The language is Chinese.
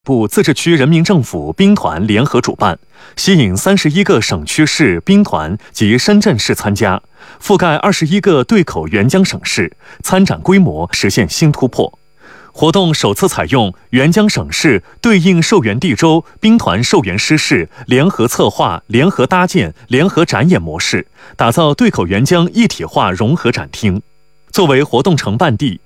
部自治区人民政府兵团联合主办，吸引31个省区市兵团及深圳市参加，覆盖21个对口援疆省市，参展规模实现新突破。活动首次采用援疆省市对应受援地州兵团受援师事联合策划、联合搭建、联合展演模式，打造对口援疆一体化融合展厅。作为活动承办地，